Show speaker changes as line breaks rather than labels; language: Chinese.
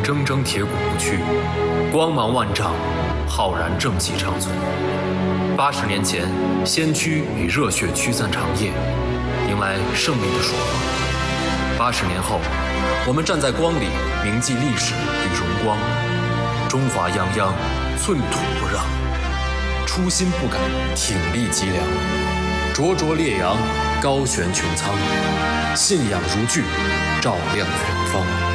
铮铮铁骨不屈，光芒万丈，浩然正气长存。80年前，先驱与热血驱散长夜，迎来胜利的曙光。80年后，我们站在光里，铭记历史与荣光。中华泱泱，寸土不让，初心不改，挺立脊梁，灼灼烈阳，高悬穹苍，信仰如炬，照亮远方。